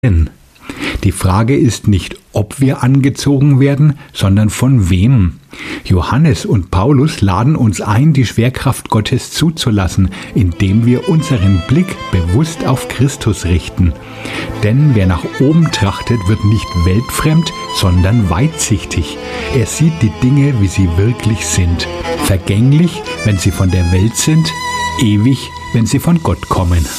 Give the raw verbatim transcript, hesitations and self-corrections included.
Denn die Frage ist nicht, ob wir angezogen werden, sondern von wem. Johannes und Paulus laden uns ein, die Schwerkraft Gottes zuzulassen, indem wir unseren Blick bewusst auf Christus richten. Denn wer nach oben trachtet, wird nicht weltfremd, sondern weitsichtig. Er sieht die Dinge, wie sie wirklich sind. Vergänglich, wenn sie von der Welt sind, ewig, wenn sie von Gott kommen.